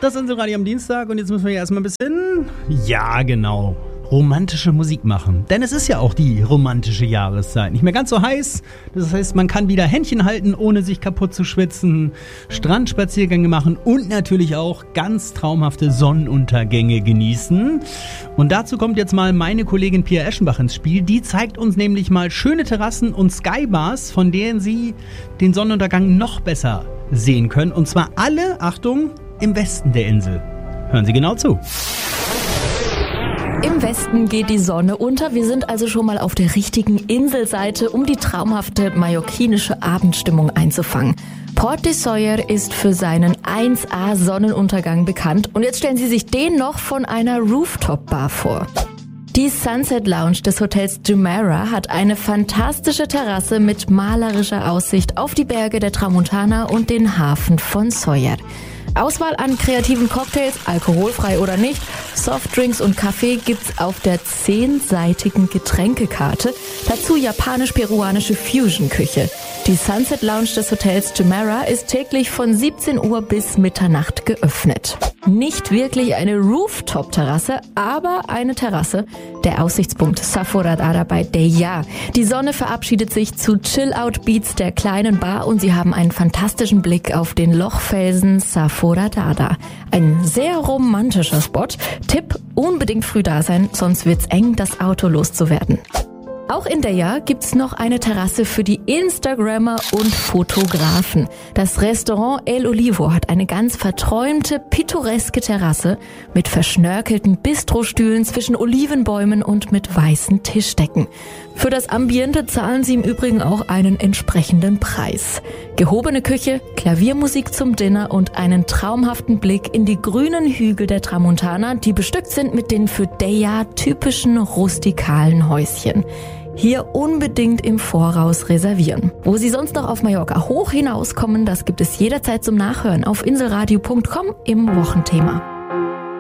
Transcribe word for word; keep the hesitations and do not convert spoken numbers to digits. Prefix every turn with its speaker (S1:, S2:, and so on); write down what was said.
S1: Das Inselradio am Dienstag und jetzt müssen wir erstmal ein bisschen, ja genau, romantische Musik machen. Denn es ist ja auch die romantische Jahreszeit. Nicht mehr ganz so heiß, das heißt, man kann wieder Händchen halten, ohne sich kaputt zu schwitzen, Strandspaziergänge machen und natürlich auch ganz traumhafte Sonnenuntergänge genießen. Und dazu kommt jetzt mal meine Kollegin Pia Eschenbach ins Spiel. Die zeigt uns nämlich mal schöne Terrassen und Skybars, von denen Sie den Sonnenuntergang noch besser sehen können. Und zwar alle, Achtung, im Westen der Insel. Hören Sie genau zu.
S2: Im Westen geht die Sonne unter. Wir sind also schon mal auf der richtigen Inselseite, um die traumhafte mallorquinische Abendstimmung einzufangen. Port de Sóller ist für seinen eins A Sonnenuntergang bekannt. Und jetzt stellen Sie sich den noch von einer Rooftop-Bar vor. Die Sunset Lounge des Hotels Jumeirah hat eine fantastische Terrasse mit malerischer Aussicht auf die Berge der Tramontana und den Hafen von Sóller. Auswahl an kreativen Cocktails, alkoholfrei oder nicht, Softdrinks und Kaffee gibt's auf der zehnseitigen Getränkekarte. Dazu japanisch-peruanische Fusion-Küche. Die Sunset Lounge des Hotels Jumeirah ist täglich von siebzehn Uhr bis Mitternacht geöffnet. Nicht wirklich eine Rooftop-Terrasse, aber eine Terrasse. Der Aussichtspunkt Sa Foradada bei Deia. Die Sonne verabschiedet sich zu Chill-Out-Beats der kleinen Bar und Sie haben einen fantastischen Blick auf den Lochfelsen Sa Foradada. Ein sehr romantischer Spot. Tipp, unbedingt früh da sein, sonst wird's eng, das Auto loszuwerden. Auch in Deia gibt's noch eine Terrasse für die Instagrammer und Fotografen. Das Restaurant El Olivo hat eine ganz verträumte, pittoreske Terrasse mit verschnörkelten Bistrostühlen zwischen Olivenbäumen und mit weißen Tischdecken. Für das Ambiente zahlen Sie im Übrigen auch einen entsprechenden Preis. Gehobene Küche, Klaviermusik zum Dinner und einen traumhaften Blick in die grünen Hügel der Tramontana, die bestückt sind mit den für Deia typischen rustikalen Häuschen. Hier unbedingt im Voraus reservieren. Wo Sie sonst noch auf Mallorca hoch hinauskommen, das gibt es jederzeit zum Nachhören auf inselradio punkt com im Wochenthema.